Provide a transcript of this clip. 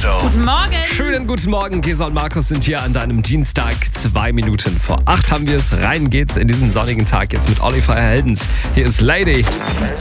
Show. Guten Morgen. Schönen guten Morgen, Gesa und Markus sind hier an deinem Dienstag. 2 Minuten vor 8 haben wir es. Rein geht's in diesen sonnigen Tag jetzt mit Oliver Heldens. Hier ist Lady.